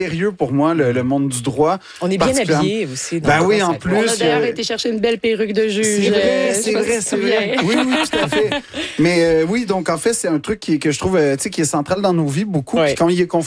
sérieux pour moi, le monde du droit. On est bien habillés aussi. Ben oui, en plus. On a d'ailleurs été chercher une belle perruque de juge. C'est vrai. Oui, tout à fait. Mais oui, donc en fait, c'est un truc que je trouve qui est central dans nos vies beaucoup. Ouais. Puis quand il est confronté